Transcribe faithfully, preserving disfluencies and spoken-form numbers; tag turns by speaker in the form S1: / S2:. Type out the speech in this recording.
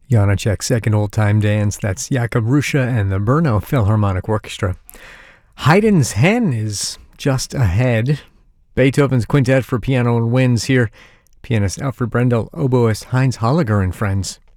S1: Janacek's Second Old Time Dance. That's Jakub Ruscha and the Brno Philharmonic Orchestra. Haydn's Hen is just ahead. Beethoven's Quintet for Piano and Winds here. Pianist Alfred Brendel, oboist Heinz Holliger and friends.